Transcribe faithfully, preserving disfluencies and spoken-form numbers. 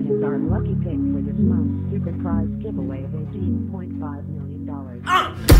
seven is our lucky pick for this month's super prize giveaway of eighteen point five million dollars. Uh.